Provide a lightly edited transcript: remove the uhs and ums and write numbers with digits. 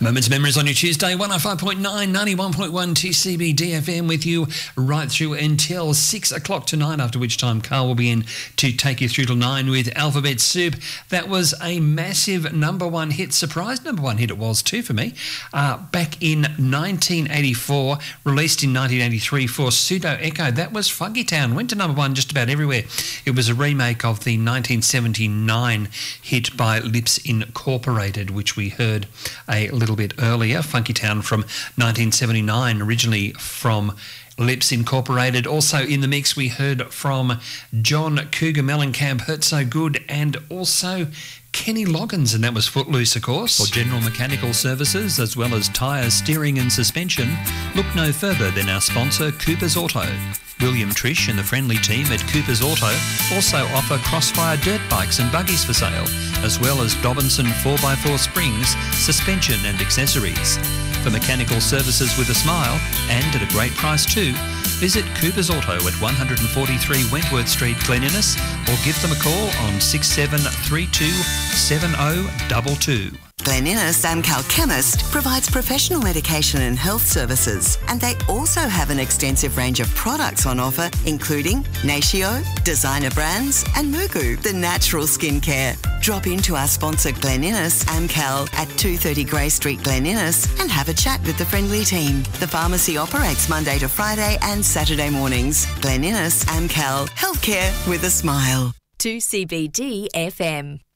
Moments Memories on your Tuesday, 105.9, 91.1 TCB DFM with you right through until 6 o'clock tonight, after which time Carl will be in to take you through till 9 with Alphabet Soup. That was a massive number one hit, surprise number one hit it was too for me, back in 1984, released in 1983 for Pseudo Echo. That was Funky Town, went to number one just about everywhere. It was a remake of the 1979 hit by Lips Incorporated, which we heard a little bit earlier. Funky Town from 1979, originally from Lips Incorporated. Also in the mix we heard from John Cougar Mellencamp, Hurt So Good, and also Kenny Loggins, and that was Footloose, of course. For general mechanical services as well as tyres, steering and suspension, look no further than our sponsor Cooper's Auto. William Trish and the friendly team at Cooper's Auto also offer Crossfire dirt bikes and buggies for sale, as well as Dobinson 4x4 springs, suspension and accessories. For mechanical services with a smile, and at a great price too, visit Cooper's Auto at 143 Wentworth Street, Glen Innes, or give them a call on 6732 7022. Glen Innes Amcal Chemist provides professional medication and health services, and they also have an extensive range of products on offer, including Natio, designer brands, and Mugu, the natural skincare. Drop into our sponsor Glen Innes Amcal at 230 Grey Street, Glen Innes, and have a chat with the friendly team. The pharmacy operates Monday to Friday and Saturday mornings. Glen Innes Amcal, healthcare with a smile. 2CBD FM.